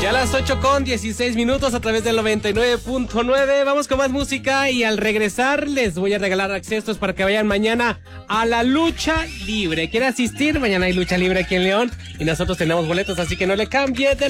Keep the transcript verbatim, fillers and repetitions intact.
Ya a las ocho con dieciséis minutos a través del noventa y nueve punto nueve. Vamos con más música y al regresar les voy a regalar accesos para que vayan mañana a la lucha libre. ¿Quiere asistir? Mañana hay lucha libre aquí en León y nosotros tenemos boletos, así que no le cambie de